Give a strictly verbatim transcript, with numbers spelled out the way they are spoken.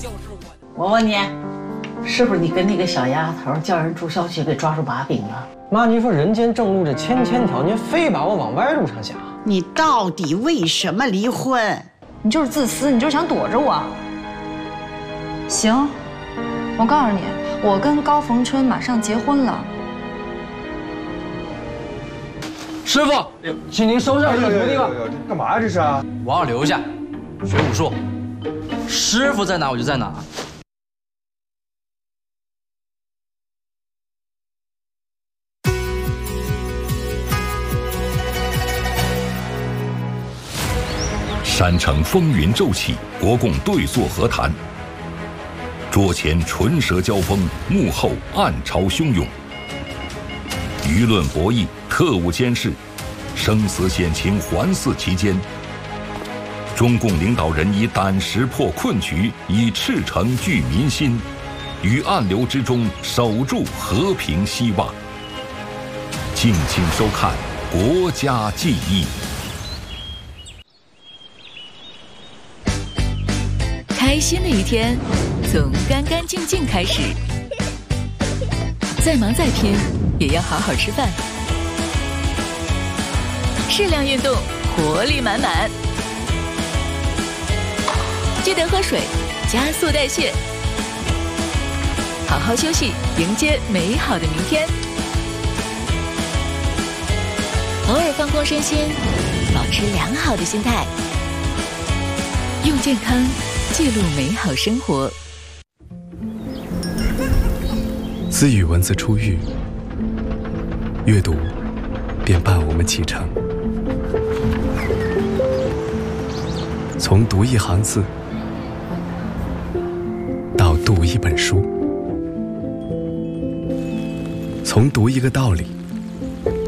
我问你，是不是你跟那个小丫头叫人注销学给抓住把柄了？ 妈，您说人间正路这千千条，您非把我往歪路上想。 你到底为什么离婚？ 你就是自私，你就是想躲着我。行，我告诉你，我跟高逢春马上结婚了。 师傅，请您收下这个徒弟吧。 这干嘛呀？这是啊！ 我要留下学武术，师傅在哪我就在哪。 山城风云骤起，国共对坐和谈。桌前唇舌交锋，幕后暗潮汹涌。舆论博弈，特务监视，生死险情环伺其间。中共领导人以胆识破困局，以赤诚聚民心，于暗流之中守住和平希望。敬请收看《国家记忆》。 开心的一天，从干干净净开始。再忙再拼，也要好好吃饭。适量运动，活力满满。记得喝水，加速代谢。好好休息，迎接美好的明天。偶尔放空身心，保持良好的心态，用健康记录美好生活。 自与文字初遇，阅读便伴我们启程。从读一行字到读一本书，从读一个道理